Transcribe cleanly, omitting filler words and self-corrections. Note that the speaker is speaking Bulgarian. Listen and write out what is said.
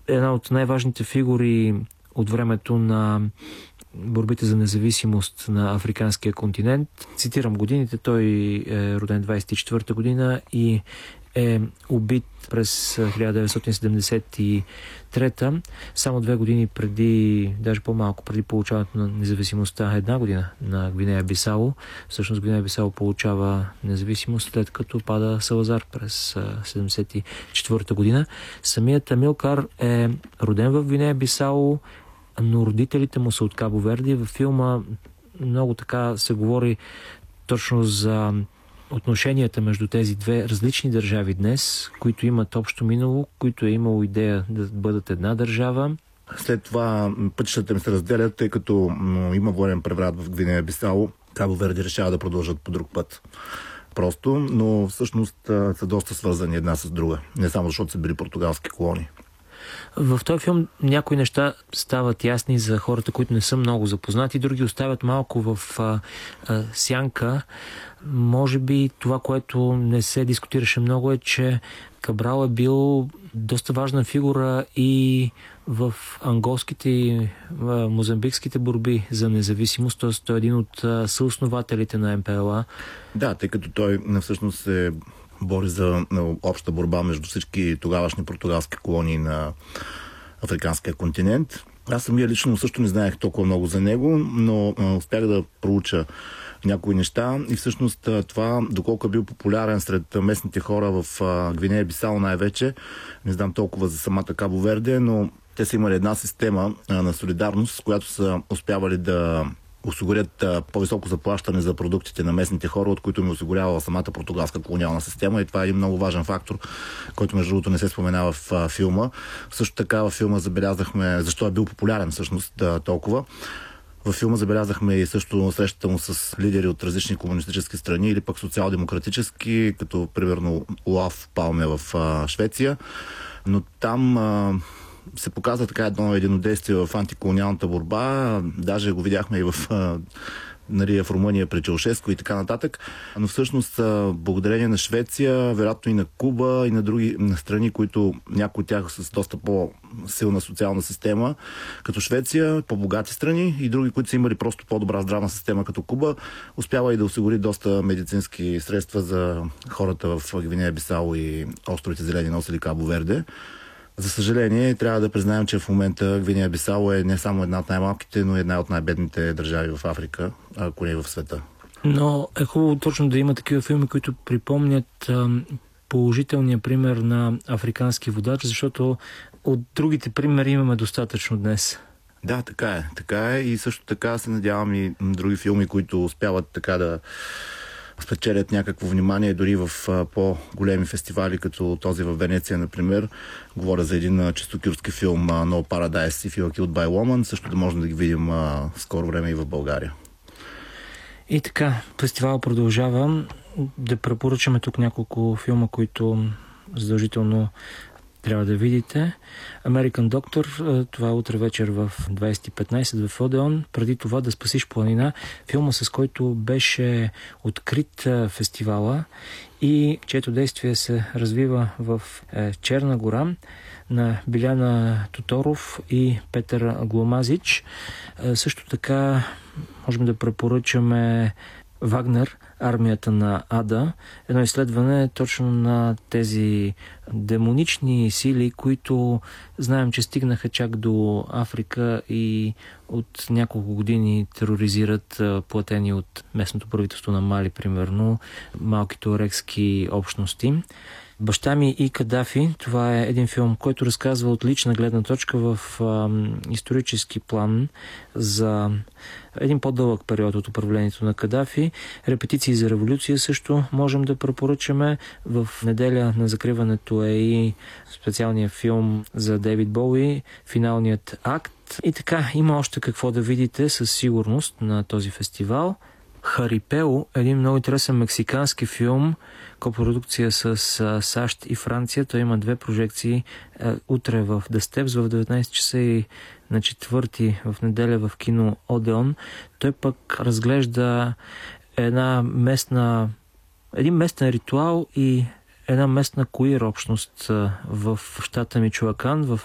една от най-важните фигури от времето на борбите за независимост на африканския континент. Цитирам годините, той е роден 24-та година и е убит през 1973-та, само 2 години преди, даже по-малко преди получаването на независимостта, 1 година на Гвинея Бисао. Всъщност Гвинея Бисао получава независимост след като пада Салазар през 1974-та година. Самият Амилкар е роден в Гвинея Бисао, но родителите му са от Кабо Верде. Във филма много така се говори точно за отношенията между тези две различни държави днес, които имат общо минало, които е имало идея да бъдат една държава. След това пътищата им се разделят, тъй като има военен преврат в Гвинея Бисао. Кабо Верде решава да продължат по друг път. Просто, но всъщност са доста свързани една с друга. Не само защото са били португалски колонии. В този филм някои неща стават ясни за хората, които не са много запознати, други оставят малко в сянка. Може би това, което не се дискутираше много, е, че Кабрал е бил доста важна фигура и в анголските и мозамбикските борби за независимост, т.е. той е един от съоснователите на МПЛА. Да, тъй като той всъщност се бори за обща борба между всички тогавашни португалски колонии на африканския континент. Аз самия лично също не знаех толкова много за него, но успях да проуча някои неща и всъщност това, доколко е бил популярен сред местните хора в Гвинея Бисао най-вече, не знам толкова за самата Кабо Верде, но те са имали една система на солидарност, с която са успявали да осигурят по-високо заплащане за продуктите на местните хора, от които ми осигурявала самата португалска колониална система, и това е един много важен фактор, който между другото не се споменава в филма. Също така във филма забелязахме защо е бил популярен всъщност толкова. Във филма забелязахме и също срещата му с лидери от различни комунистически страни или пък социал-демократически, като примерно Олаф Палме в Швеция. Но там се показва така едно единодействие в антиколониалната борба. Даже го видяхме и в Румъния при Чаушеско и така нататък. Но всъщност благодарение на Швеция, вероятно и на Куба и на други страни, които някои от тях с доста по-силна социална система, като Швеция, по-богати страни, и други, които са имали просто по-добра здравна система, като Куба, успява и да осигури доста медицински средства за хората в Гвинея Бисао и островите Зелени нос или Кабо Верде. За съжаление, трябва да признаем, че в момента Гвинея Бисао е не само една от най-малките, но и една от най-бедните държави в Африка, ако не и в света. Но е хубаво точно да има такива филми, които припомнят положителния пример на африкански водач, защото от другите примери имаме достатъчно днес. Да, така е. И също така се надявам и други филми, които успяват така да спечелят някакво внимание дори в по-големи фестивали, като този в Венеция, например. Говоря за един чистокюрски филм No Paradise If You Are Killed by Woman. Също да можем да ги видим в скоро време и в България. И така, фестивал продължава. Да препоръчаме тук няколко филма, които задължително трябва да видите. American Doctor, това е утре вечер в 20:15 в Одеон. Преди това Да спасиш планина, филма, с който беше открит фестивала и чието действие се развива в Черна гора, на Биляна Тоторов и Петър Гломазич. Също така можем да препоръчаме Вагнер, армията на Ада. Едно изследване точно на тези демонични сили, които знаем, че стигнаха чак до Африка и от няколко години тероризират платени от местното правителство на Мали, примерно, малки туарегски общности. Баща ми и Кадафи, това е един филм, който разказва от лична гледна точка в исторически план за един по-дълъг период от управлението на Кадафи. Репетиции за революция също можем да препоръчаме. В неделя на закриването е и специалният филм за Дейвид Боуи, финалният акт. И така, има още какво да видите със сигурност на този фестивал. Харипео, един много интересен мексикански филм, копродукция с САЩ и Франция. Той има 2 прожекции утре в The Steps в 19 часа и на 4 в неделя в кино Одеон. Той пък разглежда един местен ритуал и една местна куир общност в щата Мичоакан, в